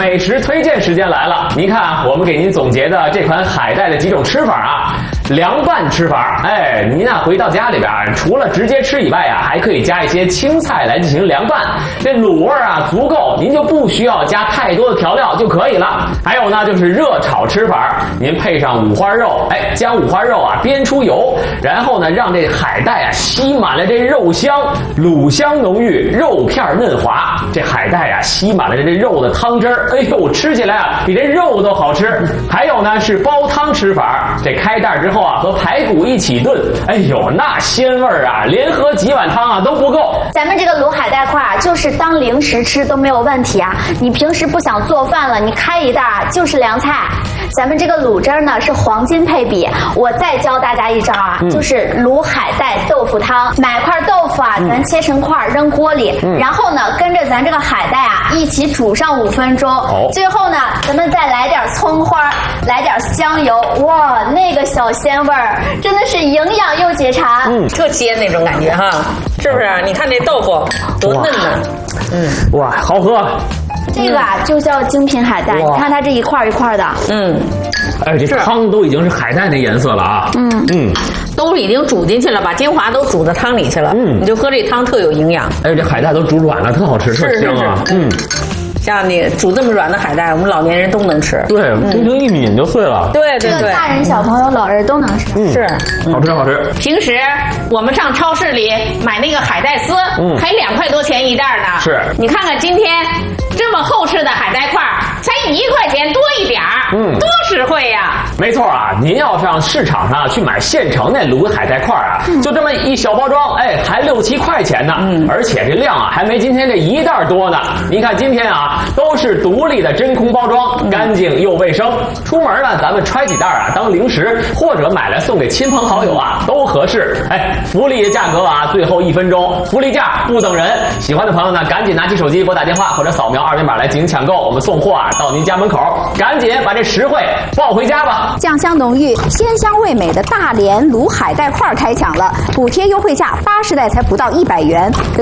美食推荐时间来了。您看啊，我们给您总结的这款海带的几种吃法啊，凉拌吃法。哎，您啊回到家里边，除了直接吃以外啊，还可以加一些青菜来进行凉拌，这卤味啊足够，您就不需要加太多的调料就可以了。还有呢，就是热炒吃法，您配上五花肉，哎，将五花肉啊煸出油，然后呢让这海带啊吸满了这肉香，卤香浓郁，肉片嫩滑，这海带啊吸满了这肉的汤汁儿，哎呦，吃起来啊比这肉都好吃。还有呢是煲汤吃法，这开袋之后啊和排骨一起炖，哎呦，那鲜味儿啊，连喝几碗汤啊都不够。 咱们这个卤海带块啊，就是当零食吃都没有问题啊。你平时不想做饭了，你开一袋就是凉菜。咱们这个卤汁呢是黄金配比，我再教大家一招啊，就是卤海带豆腐汤。买块豆腐啊，咱切成块扔锅里，然后呢跟着咱这个海带啊一起煮上5分钟，最后呢咱们再来点葱花，来点香油，哇，那个小鲜味儿真的是营养又解馋， 特鲜那种感觉哈，是不是？你看这豆腐多嫩呢， 哇，好喝。 这个啊就叫精品海带，你看它这一块一块的， 哎，这汤都已经是海带那颜色了啊， 都已经煮进去了，把精华都煮到汤里去了，你就喝这汤特有营养。 哎，这海带都煮软了，特好吃，特香啊， 像你煮这么软的海带，我们老年人都能吃。 对，轻轻一抿就碎了。 对对对， 大人、小朋友、老人都能吃。 是， 好吃好吃。 平时我们上超市里买那个海带丝，还2块多钱一袋呢。 是， 你看看今天这么厚实的海带块，才1块钱多一点儿，多实惠呀！ 没错啊，您要上市场上去买现成那卤海带块啊，就这么一小包装，哎，还6、7块钱呢，而且这量啊还没今天这一袋多呢。您看今天啊都是独立的真空包装，干净又卫生。出门呢咱们揣几袋啊当零食，或者买来送给亲朋好友啊都合适。哎，福利的价格啊，最后1分钟，福利价不等人。喜欢的朋友呢，赶紧拿起手机拨打电话或者扫描2维码来进行抢购，我们送货啊到您家门口，赶紧把这实惠抱回家吧。 酱香浓郁、鲜香味美的大连卤海带块开抢了，补贴优惠价80袋才不到100元。